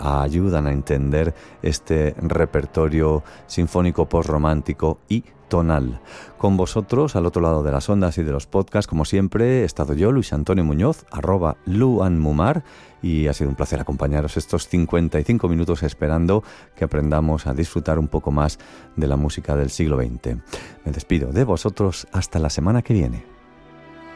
ayudan a entender este repertorio sinfónico postromántico y tonal. Con vosotros, al otro lado de las ondas y de los podcasts, como siempre, he estado yo, Luis Antonio Muñoz, @luanmumar, y ha sido un placer acompañaros estos 55 minutos esperando que aprendamos a disfrutar un poco más de la música del siglo XX. Me despido de vosotros hasta la semana que viene.